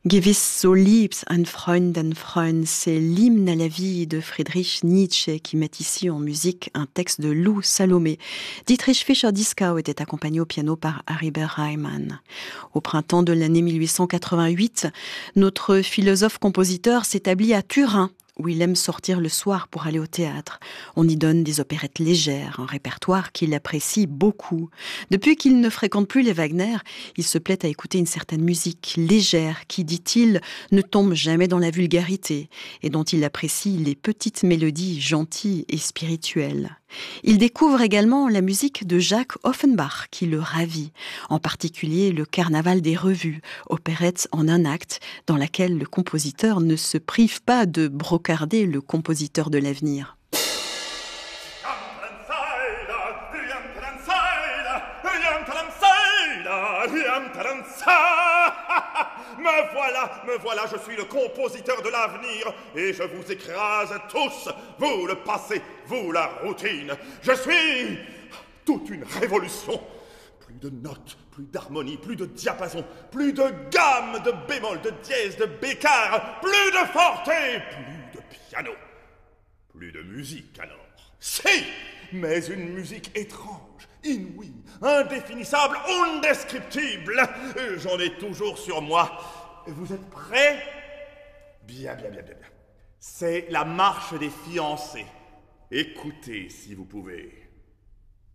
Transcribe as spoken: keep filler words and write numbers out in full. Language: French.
Gewiss so liebs ein Freund, ein Freund, c'est l'hymne à la vie de Friedrich Nietzsche qui met ici en musique un texte de Lou Salomé. Dietrich Fischer-Dieskau était accompagné au piano par Aribert Reimann. Au printemps de l'année mille huit cent quatre-vingt-huit, notre philosophe-compositeur s'établit à Turin, où il aime sortir le soir pour aller au théâtre. On y donne des opérettes légères, un répertoire qu'il apprécie beaucoup. Depuis qu'il ne fréquente plus les Wagner, il se plaît à écouter une certaine musique légère qui, dit-il, ne tombe jamais dans la vulgarité et dont il apprécie les petites mélodies gentilles et spirituelles. Il découvre également la musique de Jacques Offenbach qui le ravit, en particulier le Carnaval des revues, opérette en un acte dans laquelle le compositeur ne se prive pas de brocarder le compositeur de l'avenir. Me voilà, me voilà, je suis le compositeur de l'avenir et je vous écrase tous, vous le passé, vous la routine. Je suis toute une révolution. Plus de notes, plus d'harmonie, plus de diapason, plus de gamme, de bémol, de dièse, de bécard, plus de forte, plus de piano. Plus de musique alors. Si, mais une musique étrange, inouïe, indéfinissable, indescriptible. J'en ai toujours sur moi. Vous êtes prêts? Bien, bien, bien, bien, bien. C'est la marche des fiancés. Écoutez si vous pouvez.